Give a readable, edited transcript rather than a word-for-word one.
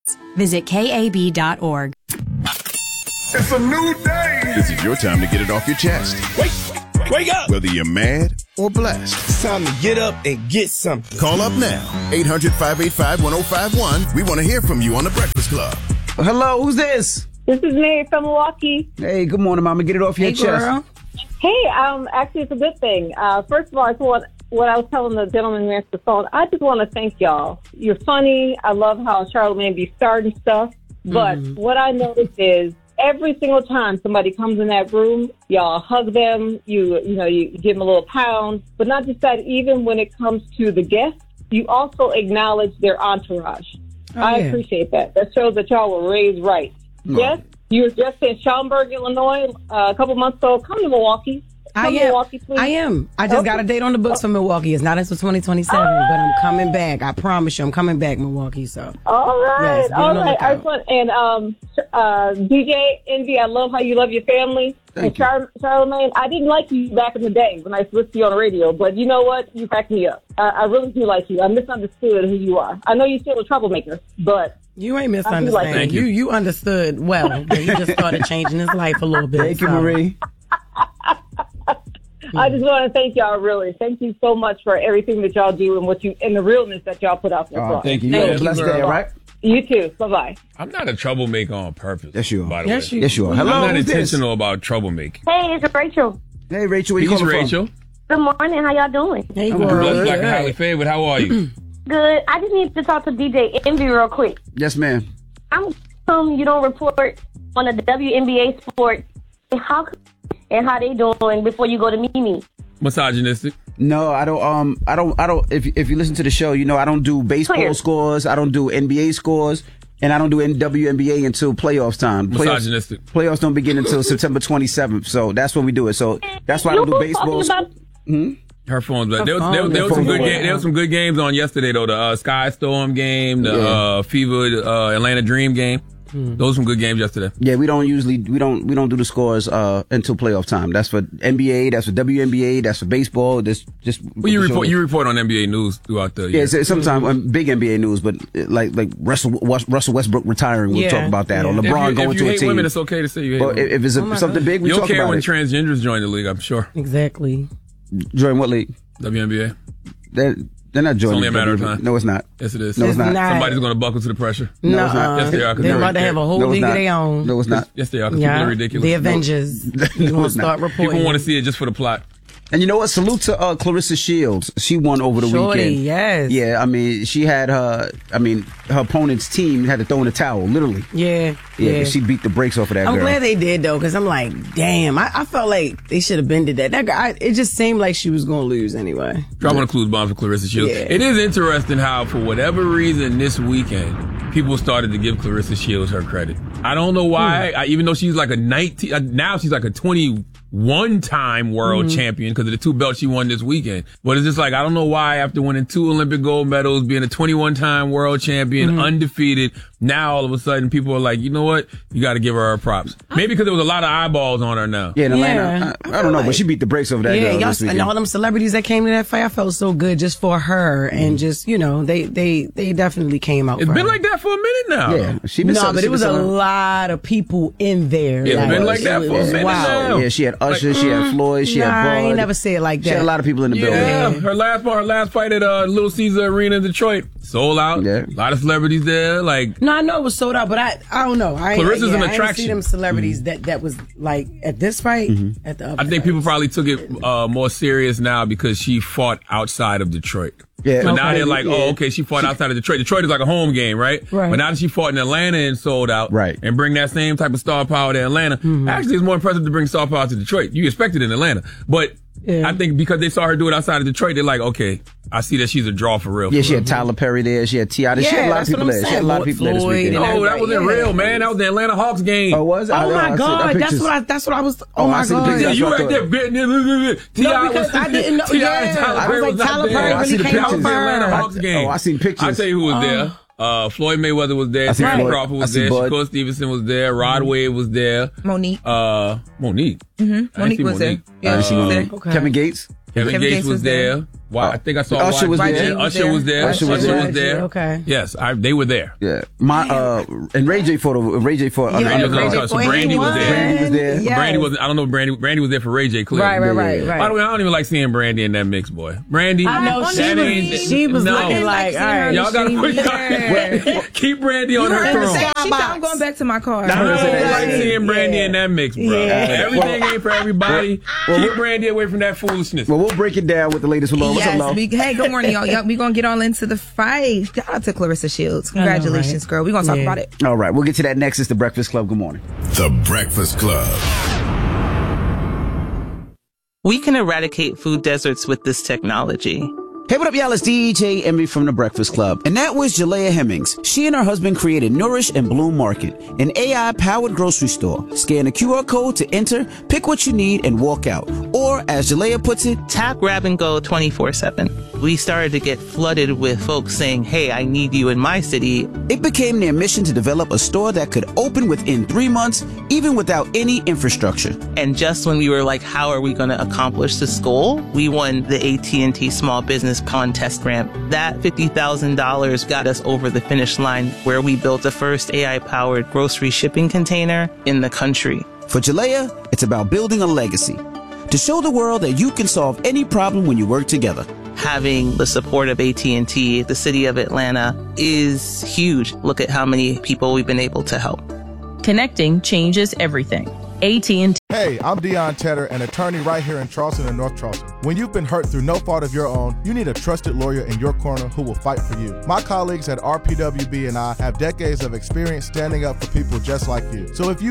Visit KAB.org. It's a new day. This is your time to get it off your chest. Wake up. Whether you're mad or blessed. It's time to get up and get something. Call up now. 800-585-1051. We want to hear from you on The Breakfast Club. Hello, who's this? This is Mary from Milwaukee. Hey, good morning, Mama. Get it off your chest. Girl. Hey, actually, it's a good thing. First of all, it's what I was telling the gentleman who answered the phone. I just want to thank y'all. You're funny. I love how Charlamagne be starting stuff. But what I noticed is every single time somebody comes in that room, y'all hug them. You give them a little pound. But not just that. Even when it comes to the guests, you also acknowledge their entourage. I appreciate that. That shows that y'all were raised right. Yes, you were just in Schaumburg, Illinois, a couple months ago. Come to Milwaukee. I am. I just got a date on the books for Milwaukee. It's not until 2027, but I'm coming back. I promise you, I'm coming back, Milwaukee. So. All right. Yes, all right. And DJ Envy, I love how you love your family. Thank and Charlamagne, I didn't like you back in the day when I listened to you on the radio, but you know what? You cracked me up. I really do like you. I misunderstood who you are. I know you're still a troublemaker, but you ain't misunderstanding. Like you understood well. But you just started changing his life a little bit. Thank you, Marie. I just want to thank y'all, really. Thank you so much for everything that y'all do and the realness that y'all put out there. Thank you. You have a blessed day, all right? You too. Bye-bye. I'm not a troublemaker on purpose. Yes, you are. By the way. Yes, you are. Hello, I'm not who's intentional about troublemaking. Hey, it's Rachel. Hey, Rachel. Where you calling Rachel. from? Good morning. How y'all doing? Hey, I'm blessed, black, and highly favored. How are you? Good. I just need to talk to DJ Envy real quick. Yes, ma'am. I'm you don't report on the WNBA sport and how they doing before you go to Mimi. Misogynistic. No, I don't. If you listen to the show, you know I don't do baseball scores. I don't do NBA scores, and I don't do WNBA until playoffs time. Misogynistic. Playoffs don't begin until September 27th. So that's when we do it. So that's why I don't do baseball. Her phone's back. There was some good games on yesterday though. The Sky Storm game, the Fever Atlanta Dream game. Those were some good games yesterday. Yeah, we don't do the scores until playoff time. That's for NBA, that's for WNBA, that's for baseball. You report on NBA news throughout the year. Yeah, sometimes big NBA news, but like Russell Westbrook retiring, we'll talk about that. Or LeBron going to a team. If you hate women, it's okay to say you hate women. If it's something big, we talk about it. You'll care when transgenders join the league, I'm sure. Exactly. Join what league? WNBA. They're not joining. It's only a matter of time. No, it's not. Yes, it is. No, it's not. Somebody's going to buckle to the pressure. No, it's not. Yes, they are. They're about to have a whole league of their own. No, it's not. Yes, they are. Because people are ridiculous. The Avengers. You want to start reporting. People want to see it just for the plot. And you know what? Salute to Clarissa Shields. She won over the weekend. Yes. Yeah, I mean, she had her opponent's team had to throw in the towel, literally. Yeah. She beat the brakes off of that girl. I'm glad they did, though, because I'm like, damn, I felt like they should have been did that. That guy, it just seemed like she was going to lose anyway. Dropping a clues bomb for Clarissa Shields. Yeah. It is interesting how, for whatever reason, this weekend, people started to give Clarissa Shields her credit. I don't know why, even though she's like a 19, now she's like a 21-time world champion because of the 2 belts she won this weekend. But it's just like, I don't know why after winning 2 Olympic gold medals, being a 21-time world champion, undefeated, now all of a sudden people are like, you know what? You got to give her props. Maybe because there was a lot of eyeballs on her now. Yeah, in Atlanta. I don't know, but she beat the brakes over that girl this weekend. And all them celebrities that came to that fight, I felt so good just for her. And just, they definitely came out It's for been her. like that for a minute now. Yeah. But it was a lot of people in there. It's been like that for a minute now. Yeah, she had Usher, she had Floyd, she had Bud. I ain't never say it like that. She had a lot of people in the building. Yeah, her last fight at Little Caesar Arena in Detroit, sold out. Yeah. A lot of celebrities there. No, I know it was sold out, but I don't know. Clarissa's an I attraction. didn't see them celebrities that was like at this fight, at the other I think fights. people probably took it more serious now because she fought outside of Detroit. Yeah. So now they're like, she fought outside of Detroit. Detroit is like a home game, right? But now that she fought in Atlanta and sold out, and bring that same type of star power to Atlanta, actually it's more impressive to bring star power to Detroit. You expect it in Atlanta. But I think because they saw her do it outside of Detroit, they're like, okay, I see that she's a draw for real. Yeah, she had Tyler Perry there. She had T.I. She had a lot of people there. She had a lot of people there this weekend. No, that wasn't real, man. That was the Atlanta Hawks game. Oh, was it? Oh my God, that's what I was. Oh my God, you right there. T.I. because I didn't know. I was like Tyler Perry really came out for the Atlanta Hawks game. Oh, I seen pictures. I'll tell you who was there. Floyd Mayweather was there. Terry Crawford was there. Shakur Stevenson was there. Rod Wave was there. Monique. Monique. Monique was there. Yeah, she was there. Okay. Kevin Gates. Kevin Gates was there. Why? I think I saw Usher was YG. there. Usher was there. Usher was there. Okay. Yes, they were there. Yeah. And Ray J for Brandy was on the top, so Brandy was there. Brandy was there. Yes. Brandy was. I don't know. Brandy was there for Ray J. Clearly. Right. By the way, I don't even like seeing Brandy in that mix, boy. Brandy. I know she was looking like, all right. Y'all gotta keep Brandy on her throne. I'm going back to my car. I don't like seeing Brandy in that mix, bro. Yeah. Everything ain't for everybody. Keep Brandy away from that foolishness. Well, we'll break it down with the latest with Lo. What's up, Lo? Hey, good morning, y'all. We're going to get all into the fight. Shout out to Clarissa Shields. Congratulations, girl. We're going to talk about it. All right, we'll get to that next. It's The Breakfast Club. Good morning. The Breakfast Club. We can eradicate food deserts with this technology. Hey, what up, y'all? It's DJ Envy from The Breakfast Club. And that was Jalea Hemmings. She and her husband created Nourish and Bloom Market, an AI-powered grocery store. Scan the QR code to enter, pick what you need, and walk out. Or, as Jalea puts it, Tap, grab, and go 24/7. We started to get flooded with folks saying, hey, I need you in my city. It became their mission to develop a store that could open within 3 months, even without any infrastructure. And just when we were like, how are we going to accomplish this goal? We won the AT&T Small Business Contest Grant. That $50,000 got us over the finish line, where we built the first AI-powered grocery shipping container in the country. For Jalea, it's about building a legacy. To show the world that you can solve any problem when you work together. Having the support of AT&T, the city of Atlanta, is huge. Look at how many people we've been able to help. Connecting changes everything. AT&T. Hey, I'm Deion Tedder, an attorney right here in Charleston and North Charleston. When you've been hurt through no fault of your own, you need a trusted lawyer in your corner who will fight for you. My colleagues at RPWB and I have decades of experience standing up for people just like you. So if you